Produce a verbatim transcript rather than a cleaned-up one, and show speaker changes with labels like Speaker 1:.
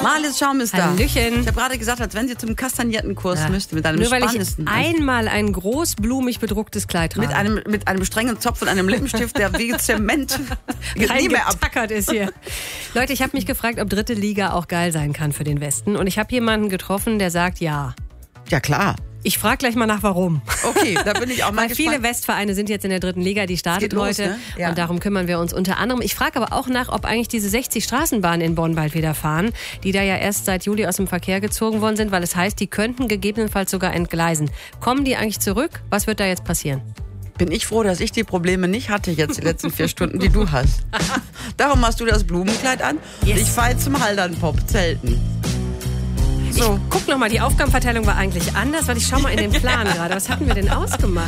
Speaker 1: Marlies Schaum ist da.
Speaker 2: Hallöchen.
Speaker 1: Ich habe gerade gesagt, als wenn sie zum Kastagnettenkurs
Speaker 2: Ja.
Speaker 1: müsste mit einem
Speaker 2: Nur weil ich
Speaker 1: spannendsten.
Speaker 2: einmal ein großblumig bedrucktes Kleid trage.
Speaker 1: Mit einem, mit einem strengen Zopf und einem Lippenstift, der wie Zement geht nie mehr ab.
Speaker 2: Reingetackert ist hier. Leute, ich habe mich gefragt, ob dritte Liga auch geil sein kann für den Westen. Und ich habe jemanden getroffen, der sagt ja.
Speaker 1: Ja, klar.
Speaker 2: Ich frage gleich mal nach, warum.
Speaker 1: Okay, da bin ich auch mal
Speaker 2: Weil
Speaker 1: gespannt.
Speaker 2: viele Westvereine sind jetzt in der dritten Liga, die startet
Speaker 1: geht los,
Speaker 2: heute.
Speaker 1: ne? Ja.
Speaker 2: Und darum kümmern wir uns unter anderem. Ich frage aber auch nach, ob eigentlich diese sechzig Straßenbahnen in Bonn bald wieder fahren, die da ja erst seit Juli aus dem Verkehr gezogen worden sind, weil es heißt, die könnten gegebenenfalls sogar entgleisen. Kommen die eigentlich zurück? Was wird da jetzt passieren?
Speaker 1: Bin ich froh, dass ich die Probleme nicht hatte jetzt die letzten vier Stunden, die du hast. Darum hast du das Blumenkleid an.
Speaker 2: Yes.
Speaker 1: Ich fahre jetzt zum Haldernpop zelten. So.
Speaker 2: Ich guck noch mal, die Aufgabenverteilung war eigentlich anders, weil ich schau mal in den Plan gerade. Was hatten wir denn ausgemacht?